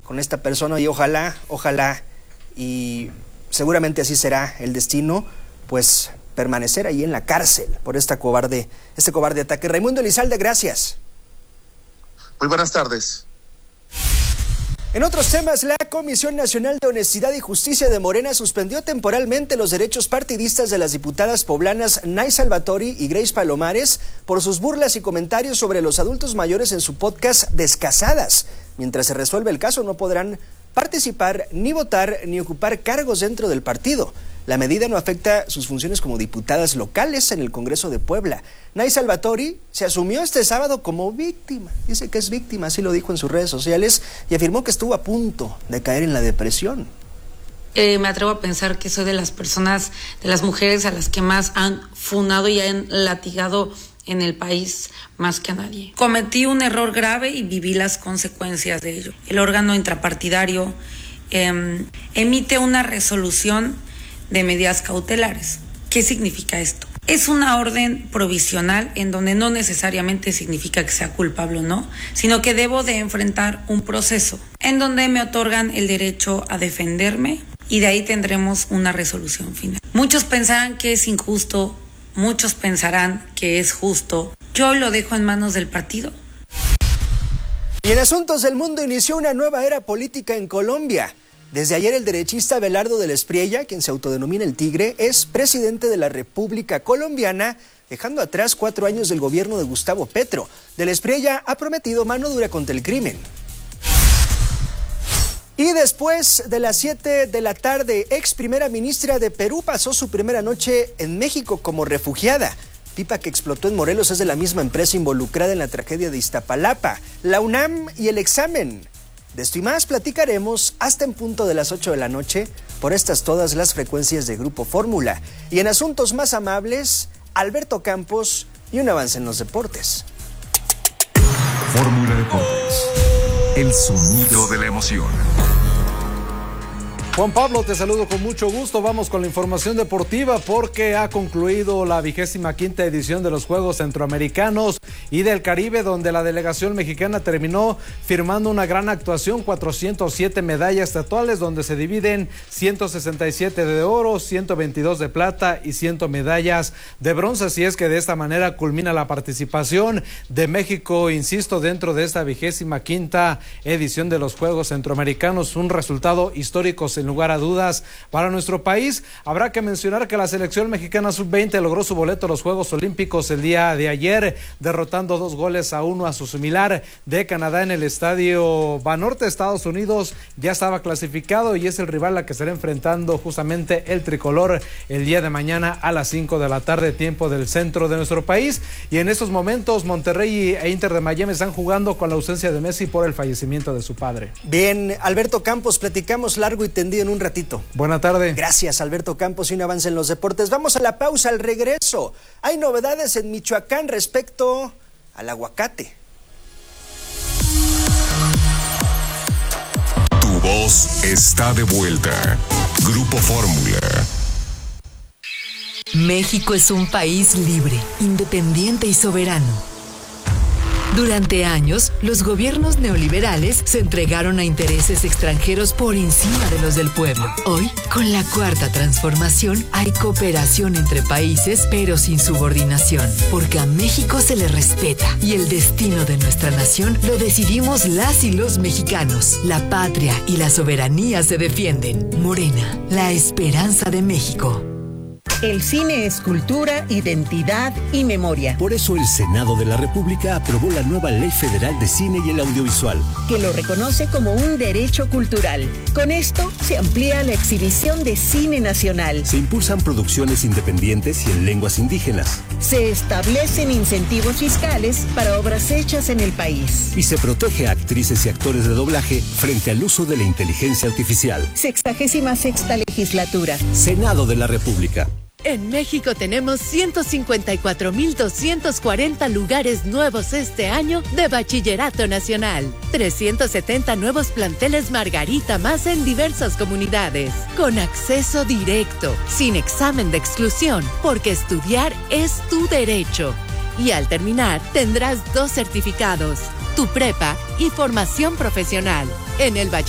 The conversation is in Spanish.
con esta persona y ojalá, y seguramente así será el destino, pues permanecer ahí en la cárcel por este cobarde ataque. Raimundo Elizalde, gracias. Muy buenas tardes. En otros temas, la Comisión Nacional de Honestidad y Justicia de Morena suspendió temporalmente los derechos partidistas de las diputadas poblanas Nay Salvatori y Grace Palomares por sus burlas y comentarios sobre los adultos mayores en su podcast Descasadas. Mientras se resuelve el caso, no podrán participar, ni votar, ni ocupar cargos dentro del partido. La medida no afecta sus funciones como diputadas locales en el Congreso de Puebla. Nay Salvatori se asumió este sábado como víctima. Dice que es víctima, así lo dijo en sus redes sociales, y afirmó que estuvo a punto de caer en la depresión. Me atrevo a pensar que soy de las personas, de las mujeres a las que más han funado y han latigado en el país más que a nadie. Cometí un error grave y viví las consecuencias de ello. El órgano intrapartidario emite una resolución de medidas cautelares. ¿Qué significa esto? Es una orden provisional en donde no necesariamente significa que sea culpable o no, sino que debo de enfrentar un proceso en donde me otorgan el derecho a defenderme y de ahí tendremos una resolución final. Muchos pensarán que es injusto, muchos pensarán que es justo. Yo lo dejo en manos del partido. Y en asuntos del mundo inició una nueva era política en Colombia. Desde ayer el derechista Abelardo de la Espriella, quien se autodenomina el Tigre, es presidente de la República Colombiana, dejando atrás 4 años del gobierno de Gustavo Petro. De la Espriella ha prometido mano dura contra el crimen. Y después de las 7 de la tarde, ex primera ministra de Perú pasó su primera noche en México como refugiada. Pipa que explotó en Morelos es de la misma empresa involucrada en la tragedia de Iztapalapa, la UNAM y el examen. De esto y más platicaremos hasta en punto de las 8 de la noche por estas todas las frecuencias de Grupo Fórmula. Y en asuntos más amables, Alberto Campos y un avance en los deportes. Fórmula Deportes, el sonido de la emoción. Juan Pablo, te saludo con mucho gusto. Vamos con la información deportiva porque ha concluido la 25ª edición de los Juegos Centroamericanos y del Caribe, donde la delegación mexicana terminó firmando una gran actuación, 407 medallas totales, donde se dividen 167 de oro, 122 de plata y 100 medallas de bronce. Así es que de esta manera culmina la participación de México, insisto, dentro de esta 25ª edición de los Juegos Centroamericanos. Un resultado histórico, sin lugar a dudas, para nuestro país. Habrá que mencionar que la selección mexicana sub-20 logró su boleto a los Juegos Olímpicos el día de ayer, derrotando 2-1 a su similar de Canadá en el estadio Banorte. Estados Unidos ya estaba clasificado y es el rival a que estará enfrentando justamente el tricolor el día de mañana a las 5 de la tarde, tiempo del centro de nuestro país. Y en estos momentos Monterrey e Inter de Miami están jugando con la ausencia de Messi por el fallecimiento de su padre. Bien, Alberto Campos, platicamos largo y tendido en un ratito. Buena tarde. Gracias, Alberto Campos, y un avance en los deportes. Vamos a la pausa. Al regreso, hay novedades en Michoacán respecto al aguacate. Tu voz está de vuelta. Grupo Fórmula. México es un país libre, independiente y soberano. Durante años, los gobiernos neoliberales se entregaron a intereses extranjeros por encima de los del pueblo. Hoy, con la Cuarta Transformación, hay cooperación entre países, pero sin subordinación, porque a México se le respeta y el destino de nuestra nación lo decidimos las y los mexicanos. La patria y la soberanía se defienden. Morena, la esperanza de México. El cine es cultura, identidad y memoria. Por eso el Senado de la República aprobó la nueva Ley Federal de Cine y el Audiovisual, que lo reconoce como un derecho cultural. Con esto se amplía la exhibición de cine nacional. Se impulsan producciones independientes y en lenguas indígenas. Se establecen incentivos fiscales para obras hechas en el país. Y se protege a actrices y actores de doblaje frente al uso de la inteligencia artificial. 66ª legislatura. Senado de la República. En México tenemos 154,240 lugares nuevos este año de Bachillerato Nacional. 370 nuevos planteles Margarita más en diversas comunidades. Con acceso directo, sin examen de exclusión, porque estudiar es tu derecho. Y al terminar, tendrás 2 certificados, tu prepa y formación profesional. En el